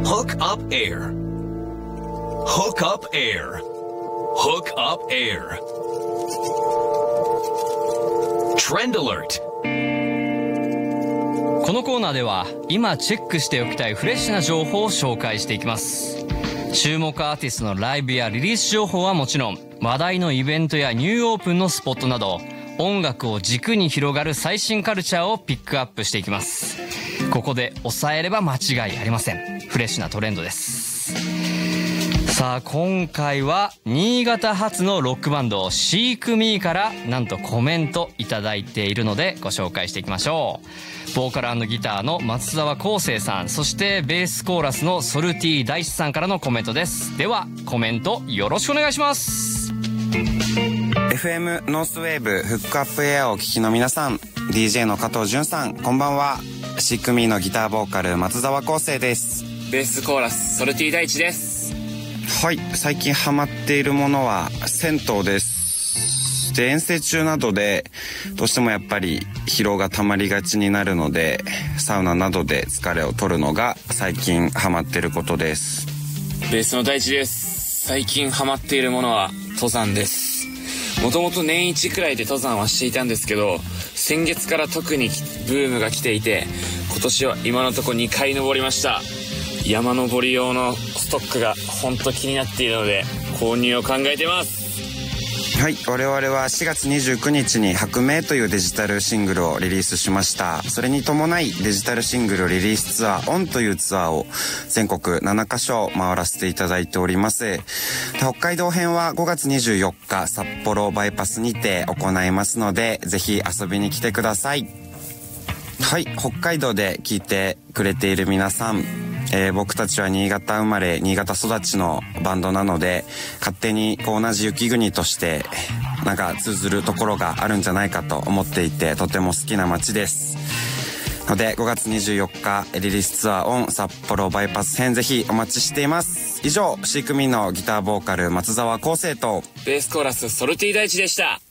Hook up air. Hook up air. Hook up air. Trend alert. このコーナーでは今チェックしておきたいフレッシュな情報を紹介していきます。注目アーティストのライブやリリース情報はもちろん、話題のイベントやニューオープンのスポットなど、音楽を軸に広がる最新カルチャーをピックアップしていきます。ここで押さえれば間違いありません。フレッシュなトレンドです。さあ今回は新潟発のロックバンドシークミーからなんとコメントいただいているのでご紹介していきましょう。ボーカル&ギターの松沢康生さん、そしてベースコーラスのソルティ大志さんからのコメントです。ではコメントよろしくお願いします。 FM ノースウェーブフックアップエアをお聞きの皆さん、 DJ の加藤潤さん、こんばんは。シークミーのギターボーカル松沢康生です。 ベースコーラスソルティ大地です。 はい、最近ハマっているものは銭湯です。で、遠征中などでどうしてもやっぱり疲労が溜まりがちになるので、サウナなどで疲れを取るのが最近ハマっていることです。 ベースの大地です。最近ハマっているものは登山です。もともと年一くらいで登山はしていたんですけど、先月から特にブームが来ていて、今年は今のところ2回登りました。山登り用のストックが本当気になっているので購入を考えてます。 はい、我々は4月29日に白明というデジタルシングルをリリースしました。それに伴いデジタルシングルリリースツアーオンというツアーを全国7カ所回らせていただいております。北海道編は5月24日札幌バイパスにて行いますので、ぜひ遊びに来てください。はい、北海道で聴いてくれている皆さん、僕たちは新潟生まれ新潟育ちのバンドなので、勝手に同じ雪国としてなんか通ずるところがあるんじゃないかと思っていて、とても好きな街ですので、5月24日リリースツアーオン札幌バイパス編、ぜひお待ちしています。以上、シークミーのギターボーカル松沢康生とベースコーラスソルティ大地でした。